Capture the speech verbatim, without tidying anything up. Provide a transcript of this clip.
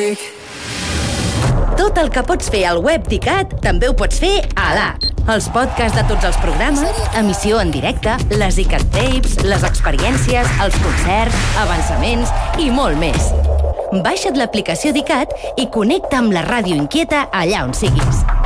music. Tot el que pots fer al web d'ICAT també ho pots fer a l'app. Els podcasts de tots els programes, emissió en directe, les ICAT Tapes, les experiències, els concerts, avançaments i molt més. Baixa't l'aplicació d'ICAT i connecta amb la ràdio inquieta allà on siguis.